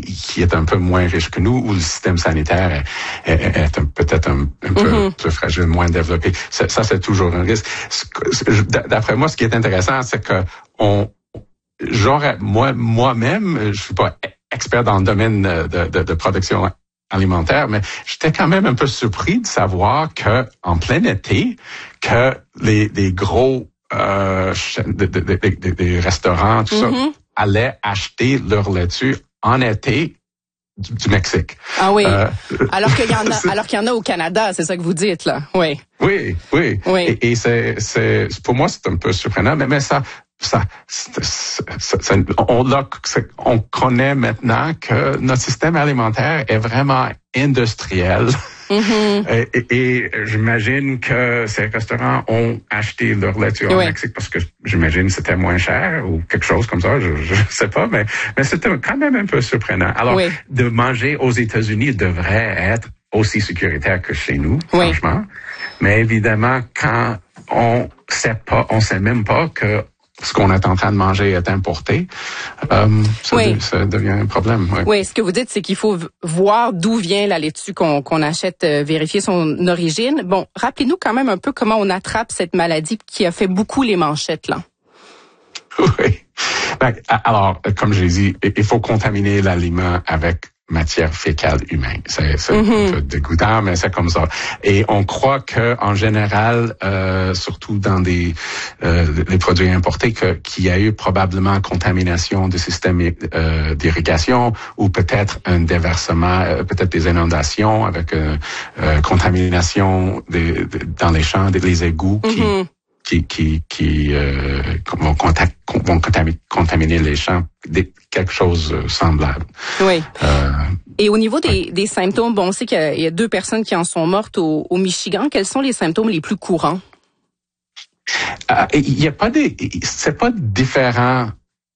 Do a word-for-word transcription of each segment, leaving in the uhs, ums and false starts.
qui est un peu moins riche que nous, où le système sanitaire est, est, est un, peut-être un, un peu mm-hmm. plus fragile, moins développé. Ça, ça, c'est toujours un risque. D'après moi, ce qui est intéressant, c'est que on, j'aurais, moi, moi-même, je suis pas expert dans le domaine de, de, de production alimentaire, mais j'étais quand même un peu surpris de savoir que en plein été, que les, les gros euh, des de, de, de, de restaurants, tout mm-hmm. ça, allaient acheter leur laitue en été du, du Mexique. Ah oui. Euh, alors qu'il y en a, alors qu'il y en a au Canada, c'est ça que vous dites là. Oui. Oui, oui. oui. Et, et c'est, c'est, pour moi, c'est un peu surprenant, mais, mais ça, ça, ça, ça, ça on, on connaît maintenant que notre système alimentaire est vraiment industriel. Mm-hmm. Et, et, et j'imagine que ces restaurants ont acheté leur laitue au oui. Mexique parce que j'imagine que c'était moins cher ou quelque chose comme ça, je, je sais pas, mais, mais c'était quand même un peu surprenant. Alors, oui. de manger aux États-Unis devrait être aussi sécuritaire que chez nous, oui. franchement. Mais évidemment, quand on sait pas, on sait même pas que ce qu'on est en train de manger est importé, euh, ça, oui. de, ça devient un problème. Oui. oui, ce que vous dites, c'est qu'il faut voir d'où vient la laitue qu'on, qu'on achète, euh, vérifier son origine. Bon, rappelez-nous quand même un peu comment on attrape cette maladie qui a fait beaucoup les manchettes, là. Oui. Ben, alors, comme je l'ai dit, il faut contaminer l'aliment avec matière fécale humaine. C'est, c'est mm-hmm. un peu dégoûtant, mais c'est comme ça. Et on croit que, en général, euh, surtout dans des euh, les produits importés, que qu'il y a eu probablement contamination du système euh, d'irrigation ou peut-être un déversement, euh, peut-être des inondations avec euh, euh, contamination des, des, dans les champs, des les égouts qui mm-hmm. qui qui qui euh, vont, contact, vont contaminer, contaminer les champs, des, quelque chose de semblable. Oui. Euh, Et au niveau des, ouais. des symptômes, bon, on sait qu'il y a, il y a deux personnes qui en sont mortes au, au Michigan. Quels sont les symptômes les plus courants? Euh, il y a pas des, c'est pas différent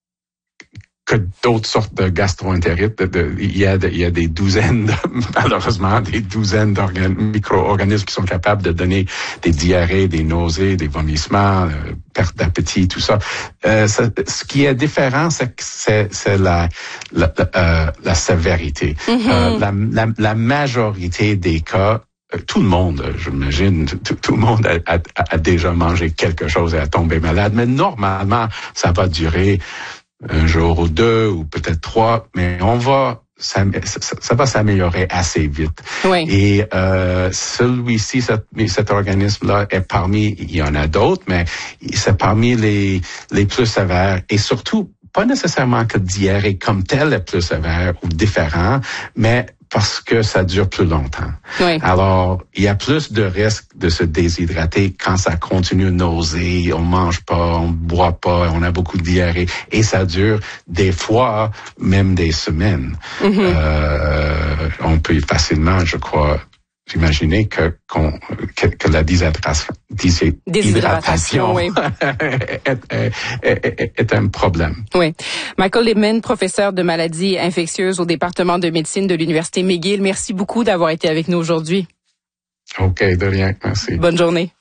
que d'autres sortes de gastro-entérites. De, de, il y a, de, il y a des douzaines, de, malheureusement, des douzaines de micro-organismes qui sont capables de donner des diarrhées, des nausées, des vomissements, euh, perte d'appétit, tout ça. Euh, ça. Ce qui est différent, c'est que c'est, c'est la, la, euh, la sévérité. Mm-hmm. Euh, la, la, la majorité des cas, tout le monde, j'imagine, tout, tout le monde a, a, a déjà mangé quelque chose et a tombé malade, mais normalement, ça va durer un jour ou deux, ou peut-être trois, mais on va, ça, ça, ça va s'améliorer assez vite. Oui. Et euh, celui-ci, cet, cet organisme-là est parmi, il y en a d'autres, mais c'est parmi les les plus sévères. Et surtout, pas nécessairement que diarrhée comme telle est plus sévère ou différent, mais parce que ça dure plus longtemps. Oui. Alors, il y a plus de risque de se déshydrater quand ça continue de nauser, on mange pas, on boit pas, on a beaucoup de diarrhée, et ça dure des fois même des semaines. Mm-hmm. Euh, on peut facilement, je crois, imaginer que, qu'on, que, que la déshydratation, déshydratation oui. est, est, est, est un problème. Oui. Michael Lipman, professeur de maladies infectieuses au département de médecine de l'Université McGill, merci beaucoup d'avoir été avec nous aujourd'hui. OK, de rien. Merci. Bonne journée.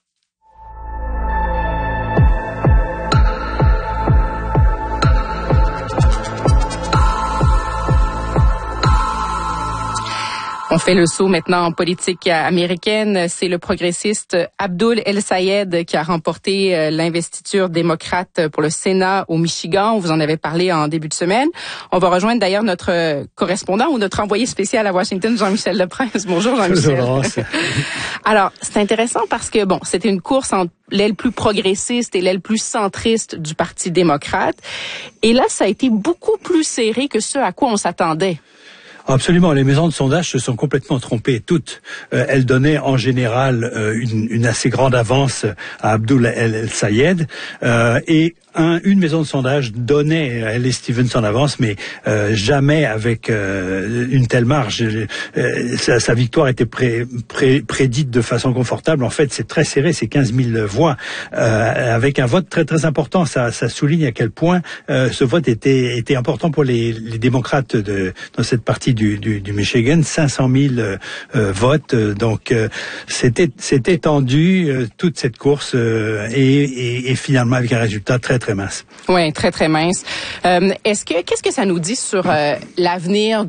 On fait le saut maintenant en politique américaine. C'est le progressiste Abdul El-Sayed qui a remporté l'investiture démocrate pour le Sénat au Michigan. On vous en avait parlé en début de semaine. On va rejoindre d'ailleurs notre correspondant ou notre envoyé spécial à Washington, Jean-Michel Leprince. Bonjour Jean-Michel. Bonjour. Alors, c'est intéressant parce que, bon, c'était une course entre l'aile plus progressiste et l'aile plus centriste du Parti démocrate. Et là, ça a été beaucoup plus serré que ce à quoi on s'attendait. Absolument, les maisons de sondage se sont complètement trompées, toutes. Euh, elles donnaient en général euh, une, une assez grande avance à Abdul El-Sayed euh, et un, une maison de sondage donnait à Ellie Stephens en avance, mais euh, jamais avec euh, une telle marge. Euh, sa, sa victoire était pré, pré, prédite de façon confortable. En fait, c'est très serré, c'est quinze mille voix, euh, avec un vote très très important. Ça, ça souligne à quel point euh, ce vote était, était important pour les, les démocrates de, dans cette partie du, du, du Michigan. cinq cent mille euh, votes, donc euh, c'était, c'était tendu euh, toute cette course euh, et, et, et finalement avec un résultat très très mince. Oui, très très mince. Euh, est-ce que qu'est-ce que ça nous dit sur euh, l'avenir